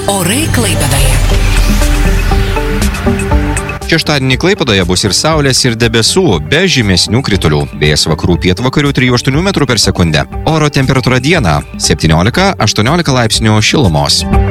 Orai Klaipėdoje. Šeštadienį Klaipėdoje bus ir saulės, ir debesų, be žymesnių kritulių. Vėjas vakarų pietvakarių 3-8 m/s. Oro temperatūra dieną 17-18 laipsnių šilumos.